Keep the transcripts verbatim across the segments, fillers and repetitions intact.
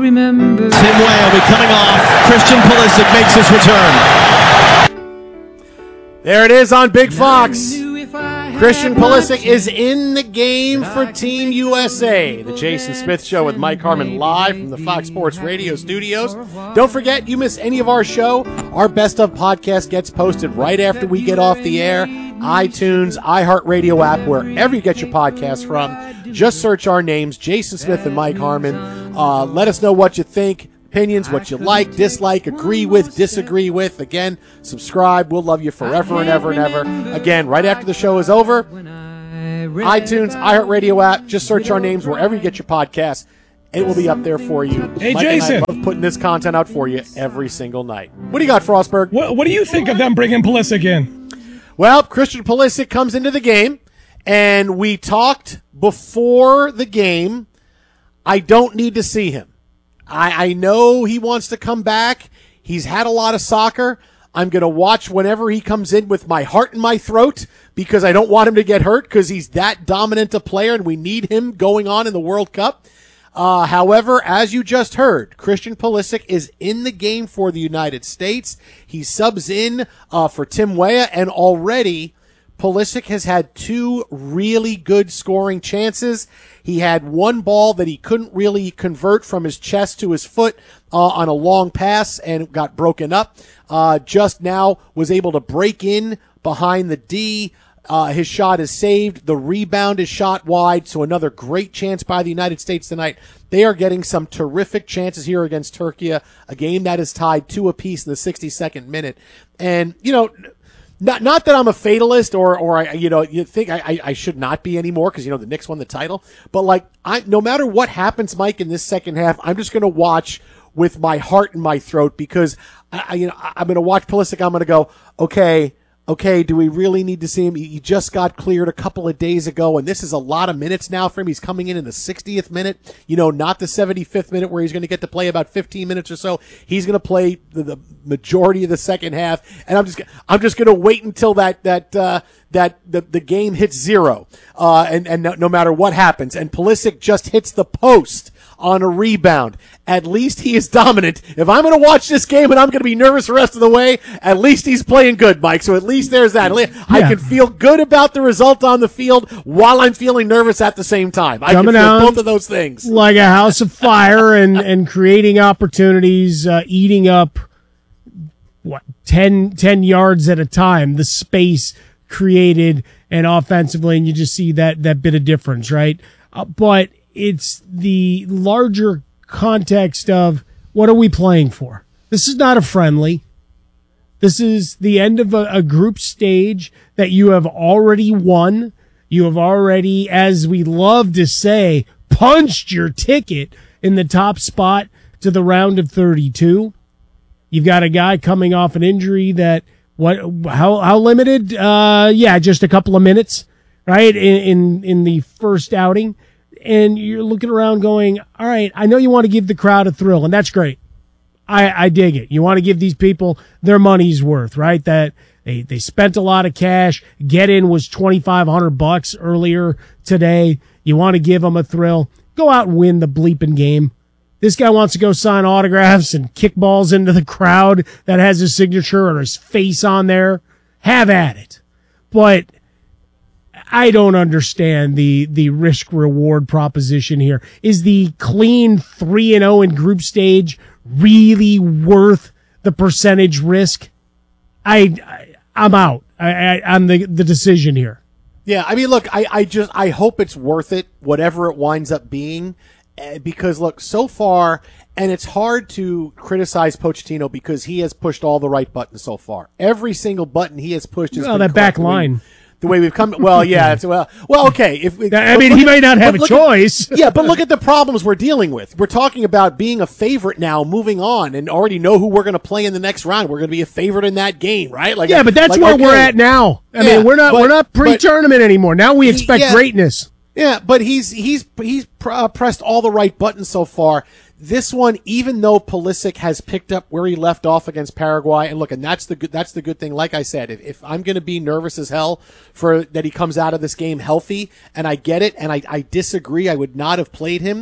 remember. Tim Weah will be coming off. Christian Pulisic makes his return. There it is on Big Fox. Christian Pulisic is in the game for Team U S A. The Jason Smith Show with Mike Harmon live from the Fox Sports Radio studios. Don't forget, you miss any of our show, our Best of podcast gets posted right after we get off the air. iTunes, iHeartRadio app, wherever you get your podcasts from. Just search our names, Jason Smith and Mike Harmon. Uh, let us know what you think. Opinions, what you like, dislike, agree with, disagree with. Again, subscribe. We'll love you forever and ever and ever. Again, right after the show is over, iTunes, iHeartRadio app, just search our names wherever you get your podcasts. It will be up there for you. Hey, Mike Jason. and I love putting this content out for you every single night. What do you got, Frostberg? What, what do you think of them bringing Pulisic in? Well, Christian Pulisic comes into the game, and we talked before the game. I don't need to see him. I, I know he wants to come back. He's had a lot of soccer. I'm going to watch whenever he comes in with my heart in my throat because I don't want him to get hurt because he's that dominant a player and we need him going on in the World Cup. Uh, however, as you just heard, Christian Pulisic is in the game for the United States. He subs in uh, for Tim Weah, and already Pulisic has had two really good scoring chances. He had one ball that he couldn't really convert from his chest to his foot uh, on a long pass and got broken up. Uh, just now was able to break in behind the D. Uh, his shot is saved. The rebound is shot wide. So another great chance by the United States tonight. They are getting some terrific chances here against Turkey, a game that is tied two apiece in the sixty-second minute. And, you know, Not not that I'm a fatalist or, or I, you know, you think I, I, I should not be anymore because, you know, the Knicks won the title. But, like, I no matter what happens, Mike, in this second half, I'm just going to watch with my heart in my throat because, I, I you know, I'm going to watch Pulisic. I'm going to go, okay, okay, do we really need to see him? He just got cleared a couple of days ago, and this is a lot of minutes now for him. He's coming in in the sixtieth minute, you know, not the seventy-fifth minute where he's going to get to play about fifteen minutes or so. He's going to play the, the majority of the second half, and I'm just I'm just going to wait until that that uh, that the the game hits zero, uh, and and no, no matter what happens, and Pulisic just hits the post on a rebound. At least he is dominant. If I'm going to watch this game and I'm going to be nervous the rest of the way, at least he's playing good, Mike. So at least there's that. I Yeah. can feel good about the result on the field while I'm feeling nervous at the same time. I Coming can feel out both of those things. Like a house of fire and, and creating opportunities, uh, eating up, what, ten, ten yards at a time, the space created and offensively, and you just see that, that bit of difference, right? Uh, but it's the larger context of what are we playing for? This is not a friendly. This is the end of a, a group stage that you have already won. You have already, as we love to say, punched your ticket in the top spot to the round of thirty-two. You've got a guy coming off an injury that, what, how, how limited? Uh, yeah, just a couple of minutes, right? In, in, in the first outing. And you're looking around going, all right, I know you want to give the crowd a thrill, and that's great. I, I dig it. You want to give these people their money's worth, right? That they, they spent a lot of cash. Get in was twenty-five hundred bucks earlier today. You want to give them a thrill. Go out and win the bleeping game. This guy wants to go sign autographs and kick balls into the crowd that has his signature or his face on there. Have at it. But I don't understand the, the risk reward proposition here. Is the clean three and oh in group stage really worth the percentage risk? I, I I'm out I, I, on the, the decision here. Yeah, I mean, look, I, I just I hope it's worth it, whatever it winds up being, uh, because look, so far, and it's hard to criticize Pochettino because he has pushed all the right buttons so far. Every single button he has pushed has Well, been that back correct. line. The way we've come, well, yeah, it's, well, well, okay. If we, I mean, he might not have a look choice. At, yeah, but look at the problems we're dealing with. We're talking about being a favorite now, moving on, and already know who we're going to play in the next round. We're going to be a favorite in that game, right? Like, yeah, but that's like, where okay. we're at now. I Yeah, mean, we're not but- we're not pre-tournament anymore. Now we expect yeah. greatness. Yeah, but he's he's he's uh, pressed all the right buttons so far. This one, even though Pulisic has picked up where he left off against Paraguay, and look, and that's the good, that's the good thing. Like I said, if, if I'm going to be nervous as hell for that he comes out of this game healthy, and I get it, and I, I disagree, I would not have played him.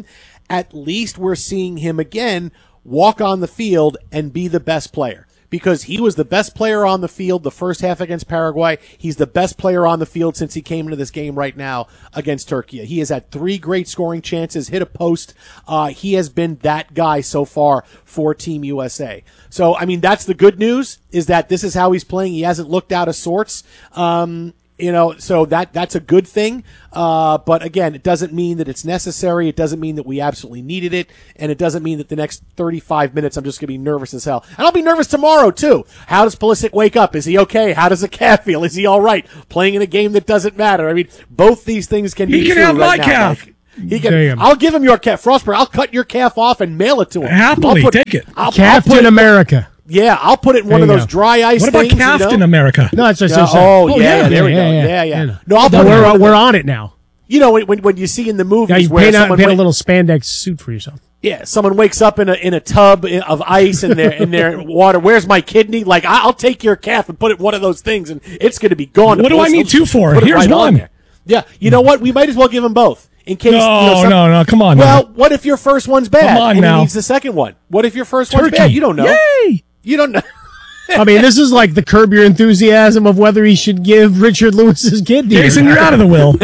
at least we're seeing him again walk on the field and be the best player. Because he was the best player on the field the first half against Paraguay. He's the best player on the field since he came into this game right now against Turkey. He has had three great scoring chances, hit a post. Uh, he has been that guy so far for Team U S A. So, I mean, that's the good news, is that this is how he's playing. He hasn't looked out of sorts. Um, You know, so that that's a good thing. Uh, but again, it doesn't mean that it's necessary. It doesn't mean that we absolutely needed it. And it doesn't mean that the next thirty-five minutes I'm just going to be nervous as hell. And I'll be nervous tomorrow, too. How does Pulisic wake up? Is he okay? How does the calf feel? Is he all right? Playing in a game that doesn't matter. I mean, both these things can be He can true have right my now, calf. Mike. He can. Damn. I'll give him your calf. Frostberg, I'll cut your calf off and mail it to him. Happily, I'll put, take it. I'll, I'll Captain put it, America. Yeah, I'll put it in one There of you those go. dry ice What about things. Captain you know? America? No, it's just, No, just oh, Oh, yeah, yeah, there we yeah, go. yeah, Yeah, yeah. yeah. No, I'll No, put it in one we're of we're on it now. You know, when, when you see in the movies Yeah, you where paint, out, someone, paint a wake- little spandex suit for yourself. yeah, someone wakes up in a in a tub of ice in their in their water. Where's my kidney? Like, I- I'll take your calf and put it in one of those things, and it's going to be gone. What do I Put it- need two for? put it Here's right on one. there. Yeah, you know what? We might as well give them both in case. No, you know, some- no, no. Come on. Well, now. what if your first one's bad Come on and now. he needs the second one? What if your first Turkey. one's bad? You don't know. Yay! You don't know. I mean, this is like the Curb Your Enthusiasm of whether he should give Richard Lewis's kidney. Jason, you're out of the will.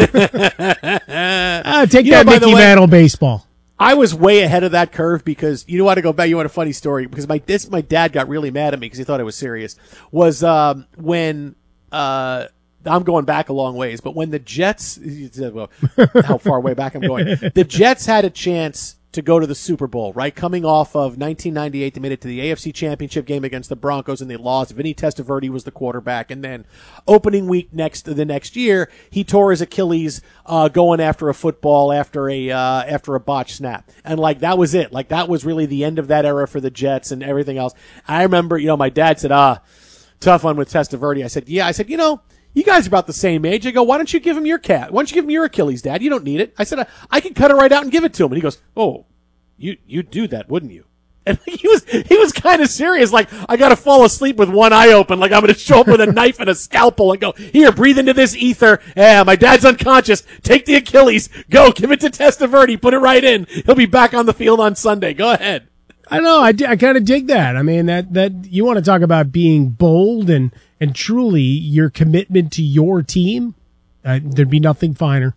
Ah, take You know, that by the Mickey way- Mantle baseball. I was way ahead of that curve because you want to go back. You want a funny story because my this my dad got really mad at me because he thought I was serious. Was um, when uh, I'm going back a long ways, but when the Jets, well, how far way back I'm going, the Jets had a chance to go to the Super Bowl, right? Coming off of nineteen ninety-eight, they made it to the A F C Championship game against the Broncos, and they lost. Vinny Testaverde was the quarterback, and then opening week next the next year, he tore his Achilles uh, going after a football after a uh, after a botched snap, and like that was it. Like that was really the end of that era for the Jets and everything else. I remember, you know, my dad said, "Ah, tough one with Testaverde." I said, "Yeah." I said, "You know, you guys are about the same age." I go, "Why don't you give him your cat? Why don't you give him your Achilles, Dad? You don't need it." I said, I, I can cut it right out and give it to him. And he goes, "Oh, you you'd do that, wouldn't you?" And he was he was kind of serious, like, I got to fall asleep with one eye open, like I'm going to show up with a knife and a scalpel and go, "Here, breathe into this ether. Yeah, my dad's unconscious. Take the Achilles. Go, give it to Testaverde. Put it right in. He'll be back on the field on Sunday. Go ahead." I don't know. I, di- I kind of dig that. I mean, that, that you want to talk about being bold and, and truly your commitment to your team. Uh, there'd be nothing finer.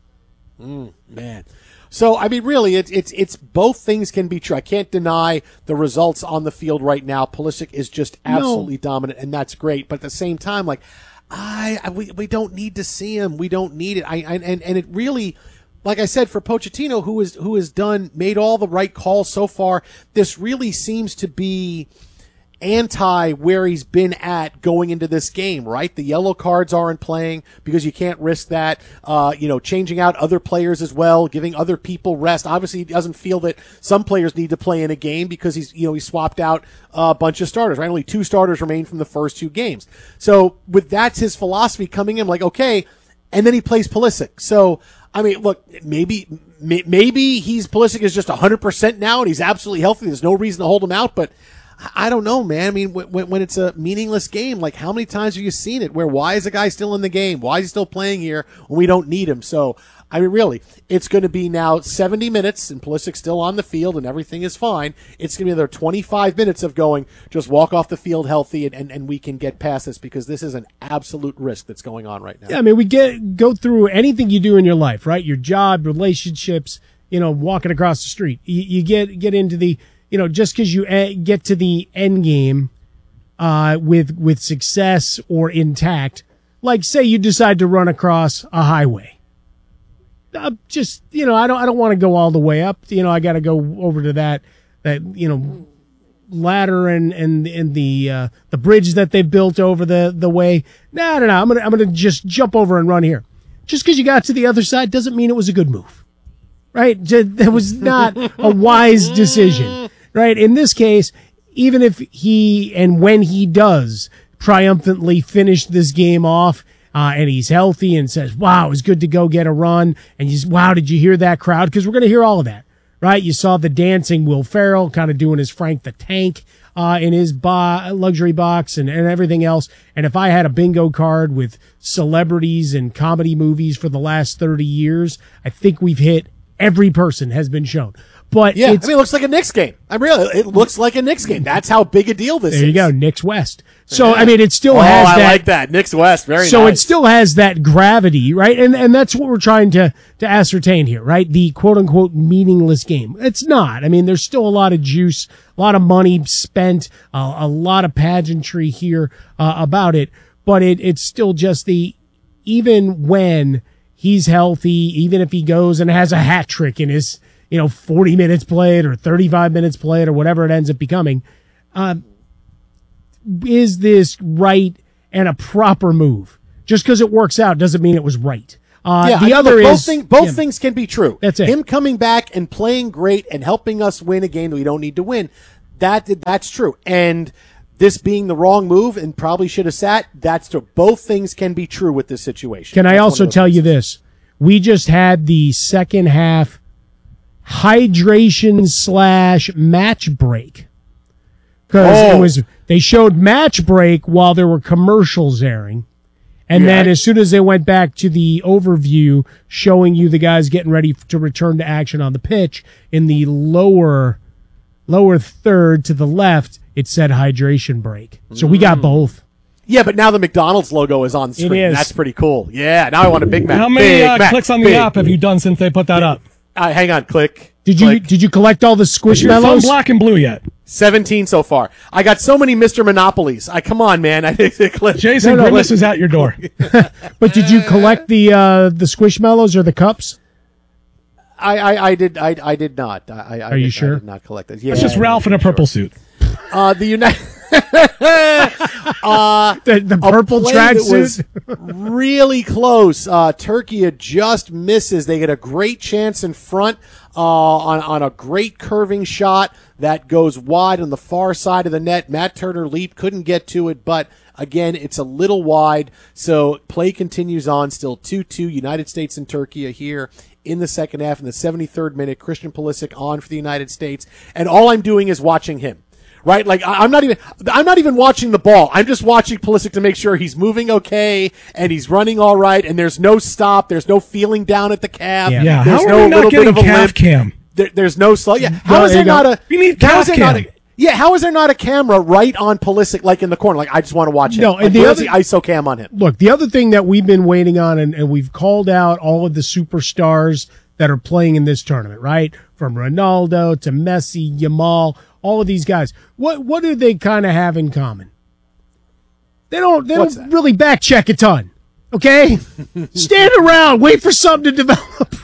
Man. So, I mean, really, it's it's it's both things can be true. I can't deny the results on the field right now. Pulisic is just absolutely dominant, and that's great. But at the same time, like, I, I we we don't need to see him. We don't need it. I, I and and it really, like I said, for Pochettino, who is who has done made all the right calls so far, this really seems to be anti where he's been at going into this game, right? The yellow cards aren't playing because you can't risk that. Uh, you know, changing out other players as well, giving other people rest. Obviously, he doesn't feel that some players need to play in a game because he's, you know, he swapped out a bunch of starters, right? Only two starters remain from the first two games. So with that's his philosophy coming in, like, okay, and then he plays Pulisic. So, I mean, look, maybe maybe he's Pulisic is just one hundred percent now and he's absolutely healthy. There's no reason to hold him out, but I don't know, man. I mean, when, when it's a meaningless game, like how many times have you seen it where why is a guy still in the game? Why is he still playing here when we don't need him? So, I mean, really, it's going to be now seventy minutes and Pulisic's still on the field and everything is fine. It's going to be another twenty-five minutes of going, just walk off the field healthy and, and, and we can get past this because this is an absolute risk that's going on right now. Yeah, I mean, we get go through anything you do in your life, right? Your job, relationships, you know, walking across the street. You, you get get into the, you know, just because you uh, get to the end game uh, with with success or intact, like say you decide to run across a highway. Uh, just you know, I don't I don't want to go all the way up. You know, I got to go over to that that you know ladder and and and the uh, the bridge that they built over the the way. No, no, no. I'm gonna I'm gonna just jump over and run here. Just because you got to the other side doesn't mean it was a good move, right? That was not a wise decision, right? In this case, even if he and when he does triumphantly finish this game off. Uh, and he's healthy and says, wow, it's good to go get a run. And he's, wow, did you hear that crowd? Because we're going to hear all of that, right? You saw the dancing Will Ferrell kind of doing his Frank the Tank uh, in his bo- luxury box and, and everything else. And if I had a bingo card with celebrities and comedy movies for the last thirty years, I think we've hit every person has been shown. But Yeah, it's, I mean, it looks like a Knicks game. I'm really. It looks like a Knicks game. That's how big a deal this is. there you go, Knicks West. So I mean, it still Oh, has I that. like that. Knicks West, very So nice. it still has that gravity, right? And and that's what we're trying to to ascertain here, right? The quote unquote meaningless game. It's not. I mean, there's still a lot of juice, a lot of money spent, uh, a lot of pageantry here uh, about it, but it it's still just the even when he's healthy, even if he goes and has a hat trick in his, you know, forty minutes played or thirty-five minutes played or whatever it ends up becoming, um, is this right and a proper move? Just because it works out doesn't mean it was right. Uh, yeah, the I mean, other look, both is thing, both yeah, things can be true. That's it. Him coming back and playing great and helping us win a game that we don't need to win. That that's true. And this being the wrong move and probably should have sat. That's true. Both things can be true with this situation. Can I That's one also of those tell you cases. this? We just had the second half hydration slash match break. Because Oh. it was, they showed match break while there were commercials airing. And Yeah. then as soon as they went back to the overview showing you the guys getting ready to return to action on the pitch, in the lower, lower third to the left, it said hydration break. So we Mm. got both. Yeah, but now the McDonald's logo is on screen. is. That's pretty cool. Yeah, now I want a Big Mac. How many Big uh, Mac, clicks on the big- app have you done since they put that up? Uh, hang on, click. Did you, click. did you collect all the Is your phone squishmallows? black and blue yet? seventeen so far. I got so many Mister Monopolies. I come on, man. I click. Jason No, no, Grimace listen. is at your door. But did you collect the uh, the squishmallows or the cups? I, I, I did I, I did not. I, I Are you did, sure? I did not collect it. Yeah, It's just Ralph in a purple suit. Uh, the United. The, the purple play that tracksuit. was really close. Uh, Turkey just misses. They get a great chance in front uh, on on a great curving shot that goes wide on the far side of the net. Matt Turner leap couldn't get to it, but again, it's a little wide. So play continues on. Still two two. United States and Turkey here in the second half. In the seventy-third minute, Christian Pulisic on for the United States, and all I'm doing is watching him. Right, like I- I'm not even I'm not even watching the ball. I'm just watching Pulisic to make sure he's moving okay and he's running all right. And there's no stop. There's no feeling down at the calf. Yeah. Yeah, There's how are no we little not bit getting of a calf limp. cam? There, there's no slow. Yeah, how No, is there there you not go. a? We need how calf is there not cam. a? Yeah, how is there not a camera right on Pulisic, like in the corner? Like I just want to watch him. No, like, and the where's other- the I S O cam on him? Look, the other thing that we've been waiting on, and, and we've called out all of the superstars that are playing in this tournament, right? From Ronaldo to Messi, Yamal, all of these guys. What what do they kind of have in common? They don't they What's don't that? really back check a ton. Okay? Stand around, wait for something to develop.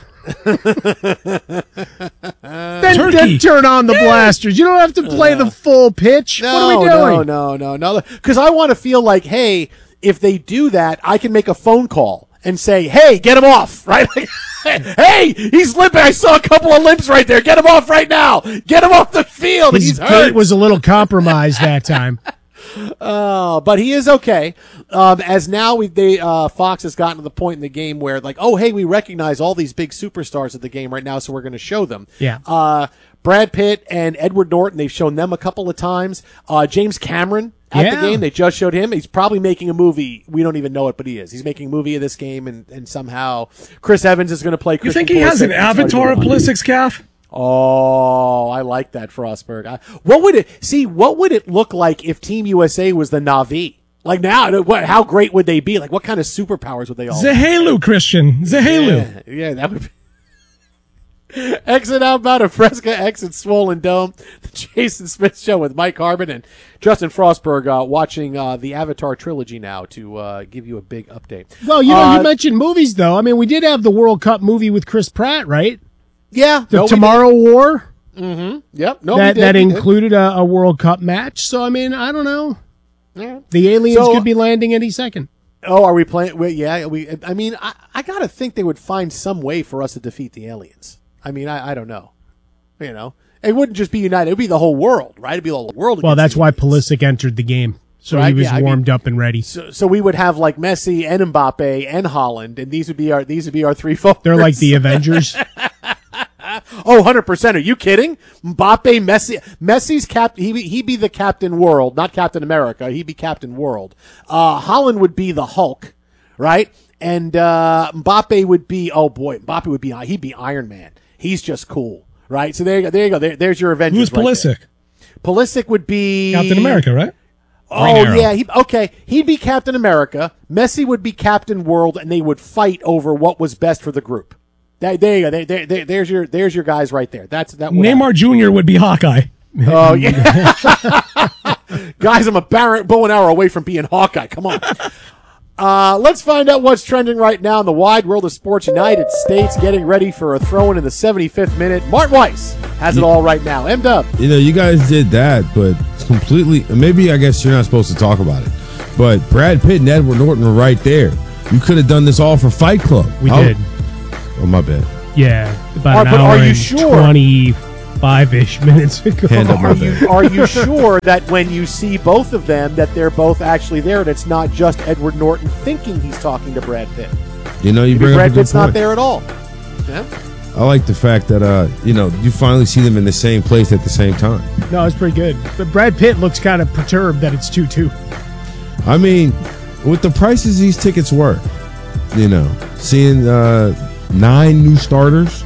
then, Turkey. then turn on the blasters. You don't have to play the full pitch. No, what are we doing? no, no, no, no. Because I want to feel like, hey, if they do that, I can make a phone call and say, hey, get him off, right? Like, hey, he's limping. I saw a couple of limps right there. Get him off right now. Get him off the field. His He's gait hurt. was a little compromised that time. Uh, but he is okay. Um, as now we they uh, Fox has gotten to the point in the game where like, oh hey, we recognize all these big superstars of the game right now, so we're going to show them. Yeah. Uh, Brad Pitt and Edward Norton, they've shown them a couple of times. Uh, James Cameron at Yeah. the game, they just showed him. He's probably making a movie. We don't even know it, but he is. He's making a movie of this game, and, and somehow Chris Evans is going to play. You Christian think he has Pulisic. an It's avatar of really fun. Pulisic's calf? Oh, I like that, Frostberg. I, what would it see? What would it look like if Team U S A was the Na'vi? Like now, what? How great would they be? Like what kind of superpowers would they all? have? Zahelu, Christian. Zahelu. Yeah, yeah, that would be. Exit outbound of Fresca, exit Swollen Dome. The Jason Smith Show with Mike Harbin and Justin Frostberg uh, watching uh, the Avatar trilogy now to uh, give you a big update. Well, you know, Uh, you mentioned movies, though. I mean, we did have the World Cup movie with Chris Pratt, right? Yeah, The no, we Tomorrow War. did. Yep, no, we that did, that we did. included a, a World Cup match. So, I mean, I don't know. Yeah. The aliens So- could be landing any second. Oh, are we playing? Wait, yeah, we. I mean, I, I gotta think they would find some way for us to defeat the aliens. I mean, I, I don't know. You know, it wouldn't just be United; it'd be the whole world, right? It'd be the whole world. Well, against that's the why aliens. Pulisic entered the game. So Right, he was yeah, I mean- warmed up and ready. So, so we would have like Messi and Mbappe and Holland, and these would be our these would be our three forwards. They're like the Avengers. oh, one hundred percent. Are you kidding? Mbappe, Messi, Messi's cap. He be- he be the Captain World, not Captain America. He'd be Captain World. Uh, Holland would be the Hulk, right? And uh, Mbappe would be oh boy, Mbappe would be he'd be Iron Man. He's just cool, right? So there you go. There you go. There, there's your Avengers. Who's right Pulisic? there. Pulisic would be Captain America, right? Oh Arrow. yeah, he, okay. He'd be Captain America. Messi would be Captain World, and they would fight over what was best for the group. There, there you go. There, there, there, there's your there's your guys right there. That's that. would Neymar Junior would be Hawkeye. Oh yeah, guys, I'm a Barrett bow and arrow away from being Hawkeye. Come on. Uh, let's find out what's trending right now in the wide world of sports. United States getting ready for a throw-in in the seventy-fifth minute. Martin Weiss has it all right now. M-Dub. You know, you guys did that, but it's completely. Maybe I guess you're not supposed to talk about it, but Brad Pitt and Edward Norton were right there. You could have done this all for Fight Club. We I'll- did. Oh, my bad. Yeah, about Are- an but hour are you and sure? twenty-five-ish minutes ago. Hand up my Are bad. you are you sure that when you see both of them that they're both actually there and it's not just Edward Norton thinking he's talking to Brad Pitt? You know, you Maybe bring Brad up a good Pitt's not point. there at all. Yeah. I like the fact that uh, you know, you finally see them in the same place at the same time. No, it's pretty good. But Brad Pitt looks kind of perturbed that it's two two. I mean, with the prices these tickets were, you know, seeing uh, nine new starters,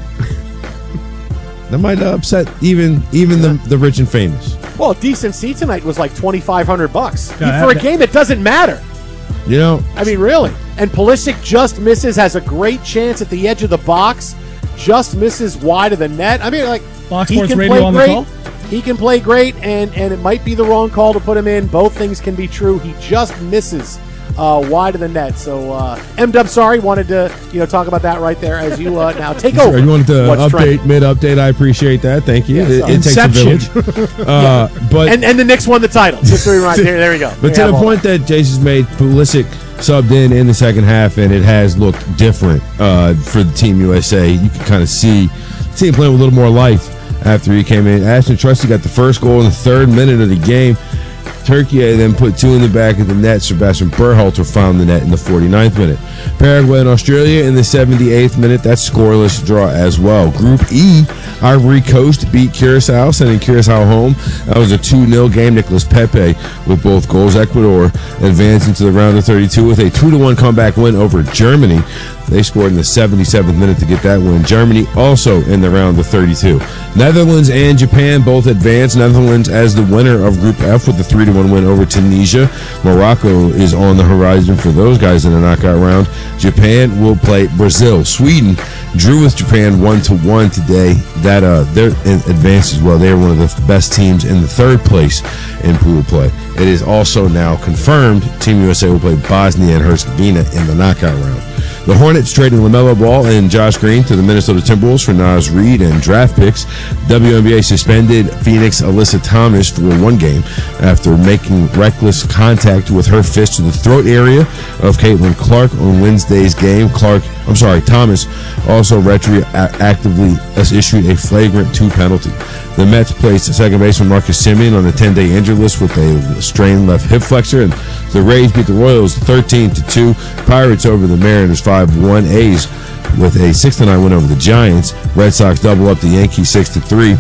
that might upset even even the the rich and famous. Well, a decent seat tonight was like twenty-five hundred bucks No, for a that- game that doesn't matter. You know, I mean, really. And Pulisic just misses, has a great chance at the edge of the box, just misses wide of the net. I mean, like, Fox he Sports can Radio play on the great. call? He can play great, and, and it might be the wrong call to put him in. Both things can be true. He just misses uh, wide of the net. So, uh, M-Dub, sorry, wanted to you know talk about that right there as you uh, now take over. you wanted to what's update, trending. mid-update. I appreciate that. Thank you. Yes, it, uh, it takes a Inception. village. Uh, but And, and the Knicks won the title. Just so we remind- there, there we go. But We to have the all point that Jason's made, Pulisic subbed in in the second half, and it has looked different uh, for the Team U S A. You can kind of see the team playing with a little more life after he came in. Ashton Trusty got the first goal in the third minute of the game. Turkey then put two in the back of the net. Sebastian Berhalter found the net in the forty-ninth minute. Paraguay and Australia in the seventy-eighth minute. That's scoreless draw as well. Group E, Ivory Coast beat Curacao, sending Curacao home. That was a two nil game. Nicolas Pepe with both goals. Ecuador advancing to the round of thirty-two with a two to one comeback win over Germany. They scored in the seventy-seventh minute to get that win. Germany also in the round of thirty-two. Netherlands and Japan both advanced. Netherlands as the winner of Group F with a three to one win over Tunisia. Morocco is on the horizon for those guys in the knockout round. Japan will play Brazil. Sweden drew with Japan one to one today. That uh, they're in advanced as well. They are one of the best teams in the third place in pool play. It is also now confirmed Team U S A will play Bosnia and Herzegovina in the knockout round. The Hornets traded LaMelo Ball and Josh Green to the Minnesota Timberwolves for Naz Reid and draft picks. W N B A suspended Phoenix Alyssa Thomas for one game after making reckless contact with her fist to the throat area of Caitlin Clark on Wednesday's game. Clark, I'm sorry, Thomas also retroactively issued a flagrant two penalty. The Mets placed second baseman Marcus Semien on the ten-day injured list with a strained left hip flexor, and the Rays beat the Royals thirteen to two. Pirates over the Mariners five one. A's with a six to nine win over the Giants. Red Sox double up the Yankees six to three.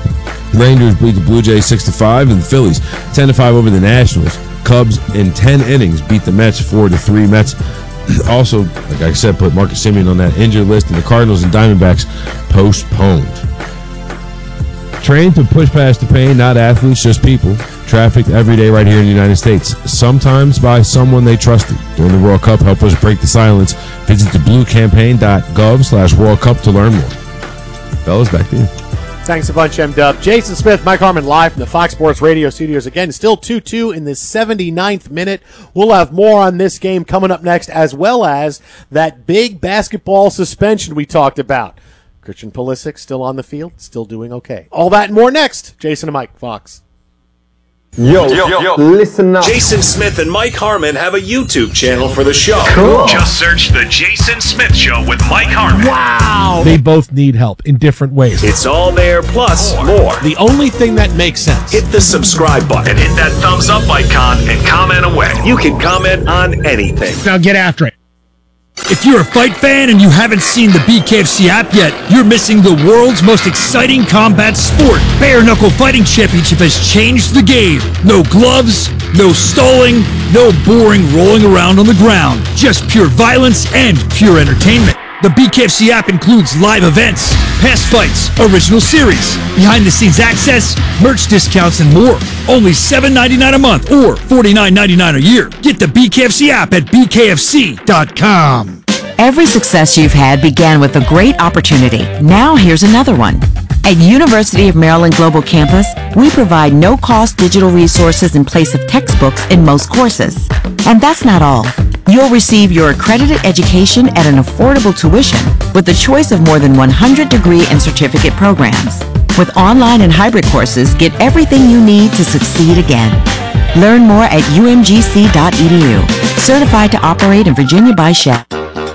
Rangers beat the Blue Jays six to five, and the Phillies ten to five over the Nationals. Cubs in ten innings beat the Mets four to three. Mets also, like I said, put Marcus Semien on that injured list, and the Cardinals and Diamondbacks postponed. Trained to push past the pain, not athletes, just people. Trafficked every day right here in the United States, sometimes by someone they trusted. During the World Cup, help us break the silence. Visit the blue campaign dot gov slash World Cup to learn more. Fellas, back to you. Thanks a bunch, M-Dub. Jason Smith, Mike Harmon live from the Fox Sports Radio studios. Again, still two two in the seventy-ninth minute. We'll have more on this game coming up next, as well as that big basketball suspension we talked about. Christian Pulisic still on the field, still doing okay. All that and more next. Jason and Mike, Fox. Yo, yo, yo, listen up. Jason Smith and Mike Harmon have a YouTube channel for the show. Cool. Just search The Jason Smith Show with Mike Harmon. Wow. They both need help in different ways. It's all there, plus more. The only thing that makes sense. Hit the subscribe button And hit that thumbs up icon and comment away. You can comment on anything. Now get after it. If you're a fight fan and you haven't seen the B K F C app yet, you're missing the world's most exciting combat sport. Bare Knuckle Fighting Championship has changed the game. No gloves, no stalling, no boring rolling around on the ground. Just pure violence and pure entertainment. The B K F C app includes live events, past fights, original series, behind-the-scenes access, merch discounts, and more. Only seven dollars and ninety-nine cents a month or forty-nine ninety-nine a year. Get the B K F C app at B K F C dot com. Every success you've had began with a great opportunity. Now here's another one. At University of Maryland Global Campus, we provide no-cost digital resources in place of textbooks in most courses. And that's not all. You'll receive your accredited education at an affordable tuition with the choice of more than one hundred degree and certificate programs. With online and hybrid courses, get everything you need to succeed again. Learn more at U M G C dot E D U. Certified to operate in Virginia by Shell.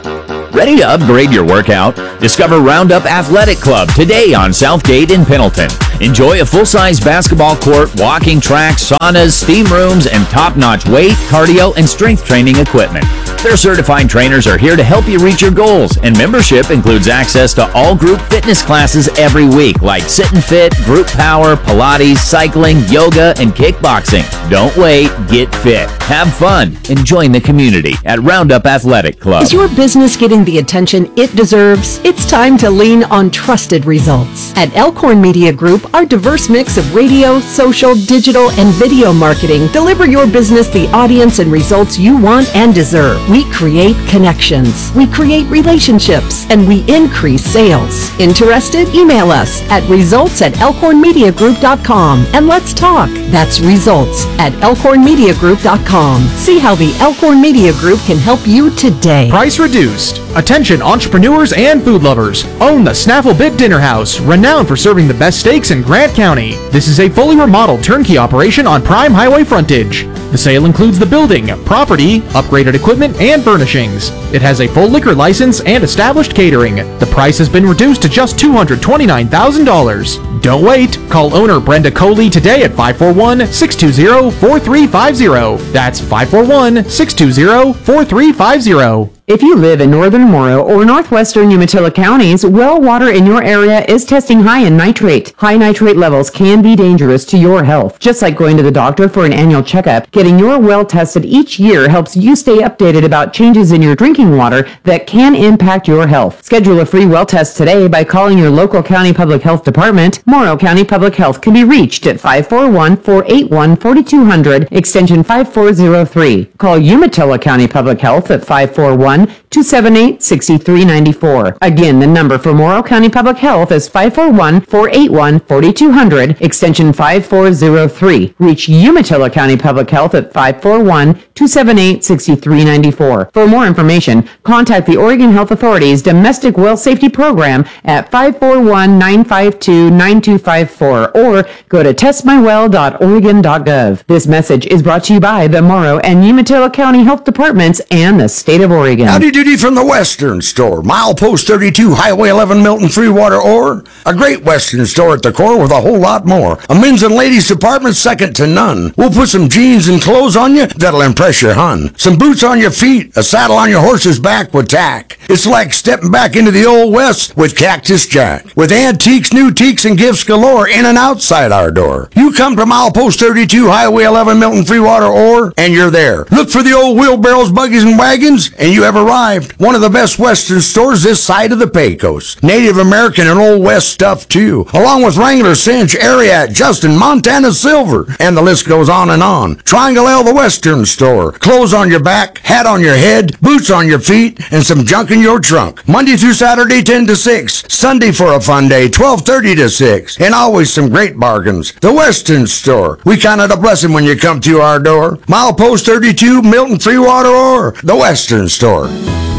Ready to upgrade your workout? Discover Roundup Athletic Club today on Southgate in Pendleton. Enjoy a full-size basketball court, walking track, saunas, steam rooms, and top-notch weight, cardio, and strength training equipment. Their certified trainers are here to help you reach your goals, and membership includes access to all group fitness classes every week, like Sit and Fit, Group Power, Pilates, cycling, yoga, and kickboxing. Don't wait, get fit, have fun, and join the community at Roundup Athletic Club. Is your business getting the attention it deserves? It's time to lean on trusted results. At Elkhorn Media Group, our diverse mix of radio, social, digital, and video marketing deliver your business the audience and results you want and deserve. We create connections, we create relationships, and we increase sales. Interested? Email us at results at elkhorn media group dot com and let's talk. That's results at elkhorn media group dot com. See how the Elkhorn Media Group can help you today. Price reduced. Attention entrepreneurs and food lovers. Own the Snaffle Bit Dinner House, renowned for serving the best steaks in Grant County. This is a fully remodeled turnkey operation on prime highway frontage. The sale includes the building, property, upgraded equipment, and furnishings. It has a full liquor license and established catering. The price has been reduced to just two hundred twenty-nine thousand dollars. Don't wait. Call owner Brenda Coley today at five four one, six two zero, four three five zero. That's five four one, six two zero, four three five zero. If you live in northern Morrow or northwestern Umatilla counties, well water in your area is testing high in nitrate. High nitrate levels can be dangerous to your health. Just like going to the doctor for an annual checkup, getting your well tested each year helps you stay updated about changes in your drinking water that can impact your health. Schedule a free well test today by calling your local county public health department. Morrow County Public Health can be reached at five four one, four eight one, four two zero zero, extension five four zero three. Call Umatilla County Public Health at five four one, two seven eight, six three nine four. Again, the number for Morrow County Public Health is five four one, four eight one, four two zero zero, extension five four zero three. Reach Umatilla County Public Health at five four one, two seven eight, six three nine four. For more information, contact the Oregon Health Authority's Domestic Well Safety Program at five four one, nine five two, nine two five four or go to test my well dot oregon dot gov. This message is brought to you by the Morrow and Umatilla County Health Departments and the state of Oregon. Howdy doody from the Western Store. Milepost thirty-two, Highway eleven, Milton, Freewater, Ore. A great Western store at the core with a whole lot more. A men's and ladies department second to none. We'll put some jeans and clothes on you that'll impress your hun. Some boots on your feet, a saddle on your horse's back with tack. It's like stepping back into the old West with Cactus Jack. With antiques, new teaks, and gifts galore in and outside our door. You come to Milepost thirty-two, Highway eleven, Milton, Freewater, Ore, and you're there. Look for the old wheelbarrows, buggies, and wagons, and you have arrived. One of the best Western stores this side of the Pecos. Native American and Old West stuff, too. Along with Wrangler, Cinch, Ariat, Justin, Montana Silver, and the list goes on and on. Triangle L, the Western Store. Clothes on your back, hat on your head, boots on your feet, and some junk in your trunk. Monday through Saturday, ten to six. Sunday for a fun day, twelve thirty to six. And always some great bargains. The Western Store. We count it a blessing when you come to our door. Milepost thirty-two, Milton, Freewater, or the Western Store.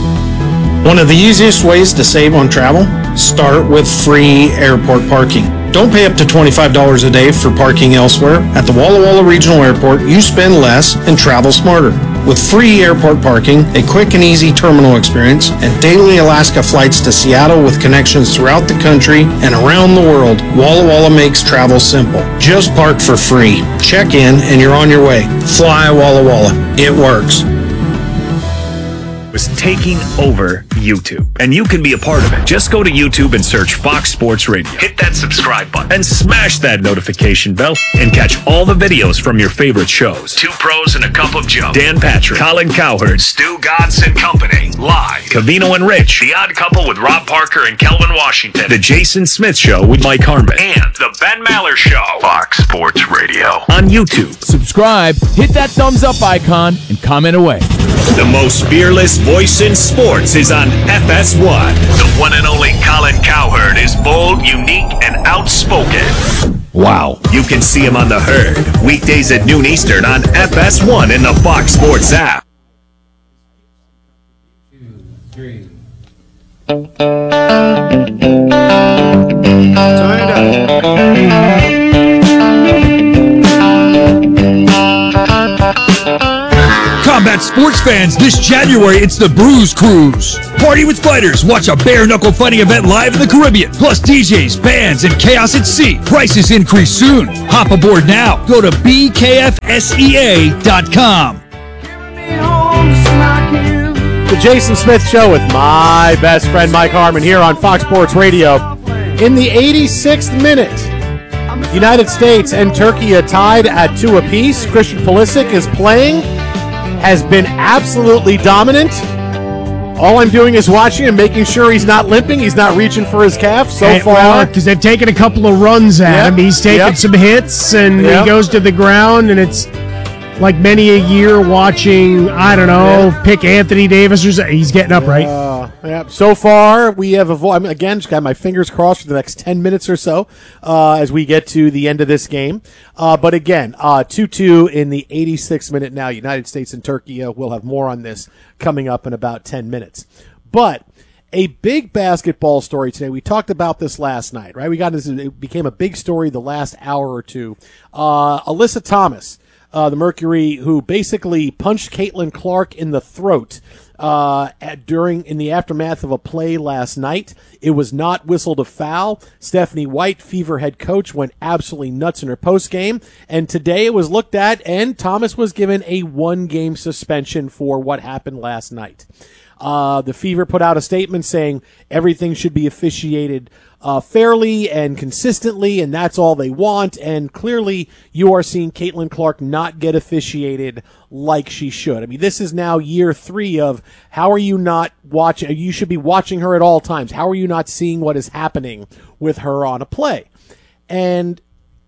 One of the easiest ways to save on travel? Start with free airport parking. Don't pay up to twenty-five dollars a day for parking elsewhere. At the Walla Walla Regional Airport, you spend less and travel smarter. With free airport parking, a quick and easy terminal experience, and daily Alaska flights to Seattle with connections throughout the country and around the world, Walla Walla makes travel simple. Just park for free. Check in and you're on your way. Fly Walla Walla. It works. Was taking over YouTube. And you can be a part of it. Just go to YouTube and search Fox Sports Radio. Hit that subscribe button and smash that notification bell and catch all the videos from your favorite shows. Two Pros and a Cup of Joe. Dan Patrick, Colin Cowherd, Stu Godson Company. Live. Cavino and Rich. The Odd Couple with Rob Parker and Kelvin Washington. The Jason Smith Show with Mike Harmon. And The Ben Maller Show. Fox Sports Radio. On YouTube. Subscribe, hit that thumbs up icon, and comment away. The most fearless voice in sports is on F S one. The one and only Colin Cowherd is bold, unique, and outspoken. Wow. You can see him on The Herd, weekdays at noon Eastern on F S one in the Fox Sports app. Two, three. Turn it up. Combat sports fans, this January it's the Bruise Cruise. Party with fighters, watch a bare-knuckle fighting event live in the Caribbean. Plus D Js, bands, and chaos at sea. Prices increase soon. Hop aboard now. Go to B K F S E A dot com. The Jason Smith Show with my best friend Mike Harmon here on Fox Sports Radio. In the eighty-sixth minute, United States and Turkey are tied at two apiece. Christian Pulisic is playing, has been absolutely dominant. All I'm doing is watching and making sure he's not limping. He's not reaching for his calf so and, far. Because they've taken a couple of runs at Yep. him. He's taken Yep. some hits, and Yep. he goes to the ground, and it's like many a year watching, I don't know, Yeah. pick Anthony Davis or something. He's getting up, right? Uh, yeah. So far, we have avo- I mean, again, just got my fingers crossed for the next ten minutes or so uh, as we get to the end of this game. Uh, but again, uh, two two in the eighty-sixth minute now. United States and Turkey. Uh, we'll have more on this coming up in about ten minutes. But a big basketball story today. We talked about this last night, right? We got this. It became a big story the last hour or two. Uh, Alyssa Thomas, uh, the Mercury, who basically punched Caitlin Clark in the throat uh, at, during in the aftermath of a play last night. It was not whistled a foul. Stephanie White, Fever head coach, went absolutely nuts in her post game, and today it was looked at, and Thomas was given a one-game suspension for what happened last night. Uh, the Fever put out a statement saying everything should be officiated uh, fairly and consistently, and that's all they want. And clearly, you are seeing Caitlin Clark not get officiated like she should. I mean, this is now year three of how are you not watching? You should be watching her at all times. How are you not seeing what is happening with her on a play? And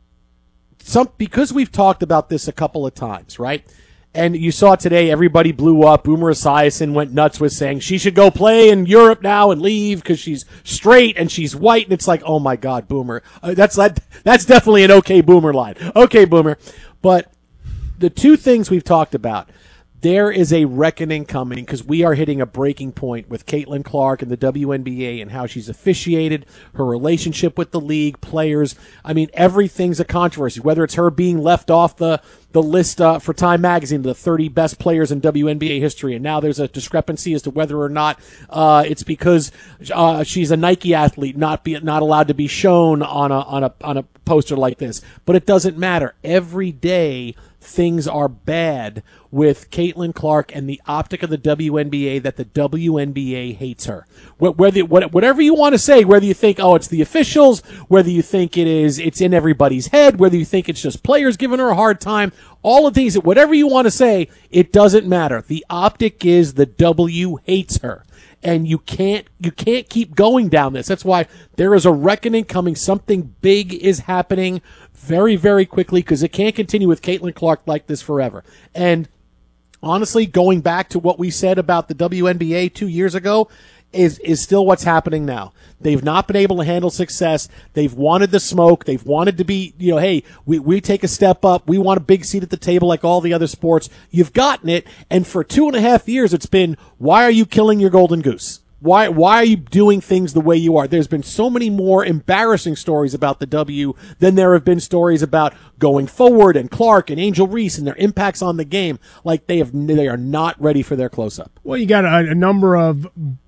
some because we've talked about this a couple of times, right? And you saw today, everybody blew up. Boomer Esiason went nuts with saying she should go play in Europe now and leave because she's straight and she's white. And it's like, oh my God, Boomer. Uh, that's that, that's definitely an okay Boomer line. Okay, Boomer. But the two things we've talked about, there is a reckoning coming because we are hitting a breaking point with Caitlin Clark and the W N B A and how she's officiated, her relationship with the league, players. I mean, everything's a controversy, whether it's her being left off the, the list uh, for Time Magazine, the thirty best players in W N B A history. And now there's a discrepancy as to whether or not uh, it's because uh, she's a Nike athlete, not be not allowed to be shown on a on a on a poster like this. But it doesn't matter. Every day things are bad with Caitlin Clark and the optic of the W N B A that the W N B A hates her. Whether, whatever you want to say, whether you think, oh, it's the officials, whether you think it is, it's in everybody's head, whether you think it's just players giving her a hard time, all the things, whatever you want to say, it doesn't matter. The optic is the W hates her. And you can't, you can't keep going down this. That's why there is a reckoning coming. Something big is happening very, very quickly because it can't continue with Caitlin Clark like this forever. And honestly, going back to what we said about the W N B A two years ago is, is still what's happening now. They've not been able to handle success. They've wanted the smoke. They've wanted to be, you know, hey, we, we take a step up. We want a big seat at the table like all the other sports. You've gotten it. And for two and a half years, it's been, why are you killing your golden goose? Why why are you doing things the way you are? There's been so many more embarrassing stories about the W than there have been stories about going forward and Clark and Angel Reese and their impacts on the game. Like they have, they are not ready for their close-up. Well, you got a, a number of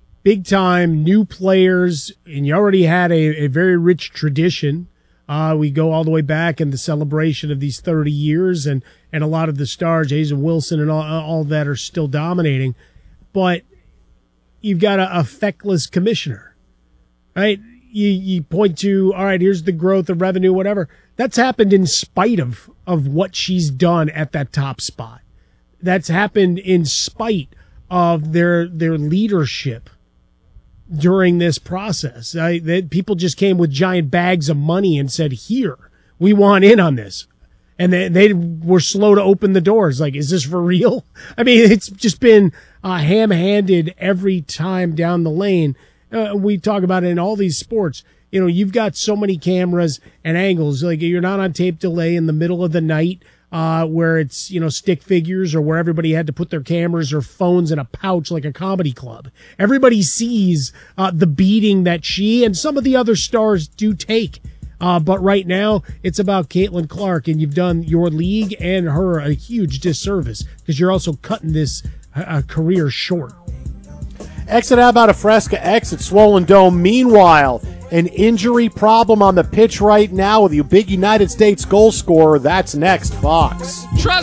big-time new players, and you already had a, a very rich tradition. Uh, we go all the way back in the celebration of these thirty years, and, and a lot of the stars, A'ja Wilson and all, all that, are still dominating. But you've got a, a feckless commissioner, right? You, you point to, all right, here's the growth of revenue, whatever. That's happened in spite of, of what she's done at that top spot. That's happened in spite of their their leadership during this process. I, they, people just came with giant bags of money and said, here, we want in on this. And they, they were slow to open the doors. Like, is this for real? I mean, it's just been uh, ham-handed every time down the lane. Uh, we talk about it in all these sports. You know, you've got so many cameras and angles. Like, you're not on tape delay in the middle of the night uh, where it's, you know, stick figures or where everybody had to put their cameras or phones in a pouch like a comedy club. Everybody sees uh, the beating that she and some of the other stars do take. Uh, but right now, it's about Caitlin Clark, and you've done your league and her a huge disservice because you're also cutting this uh, career short. Exit how about a Fresca X at Swollen Dome. Meanwhile, an injury problem on the pitch right now with your big United States goal scorer. That's next, Fox.